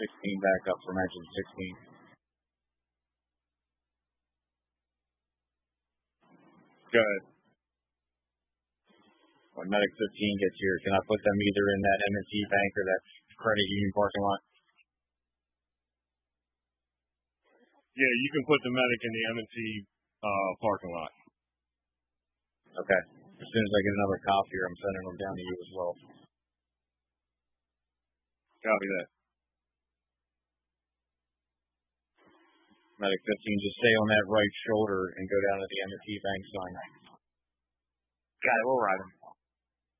16 back up from engine 16. Go ahead. When Medic 15 gets here, can I put them either in that M&T Bank or that credit union parking lot? Yeah, you can put the Medic in the M&T parking lot. Okay. As soon as I get another copy here, I'm sending them down to you as well. Copy that. Medic 15, just stay on that right shoulder and go down to the M&T Bank sign. Got it. We'll ride them.